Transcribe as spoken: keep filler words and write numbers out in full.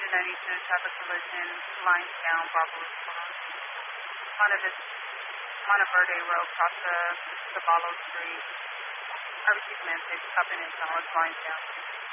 two ninety-two, traffic collision, lines down, Barbaros Boulevard. Monteverde Monteverde Road, across the Caballo Street. I received a message, stopping in tunnel, lines down.